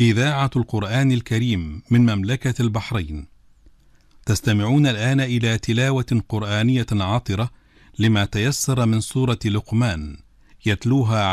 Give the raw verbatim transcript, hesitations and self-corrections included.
إذاعة القرآن الكريم من مملكة البحرين. تستمعون الآن إلى تلاوة قرآنية عطرة لما تيسر من سورة لقمان، يتلوها